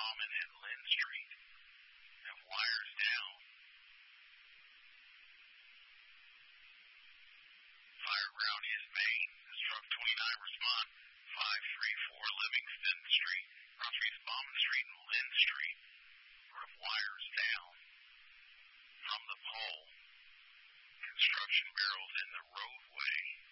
Bauman and Lynn Street have wires down. Fire ground is Maine. Struck 29 respond. 534 Livingston Street. Properties Bauman Street and Lynn Street have wires down from the pole. Construction barrels in the roadway.